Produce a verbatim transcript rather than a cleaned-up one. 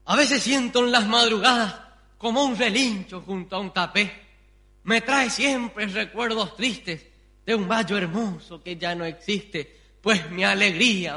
A veces siento en las madrugadas como un relincho junto a un tapé. Me trae siempre recuerdos tristes de un vallo hermoso que ya no existe, pues mi alegría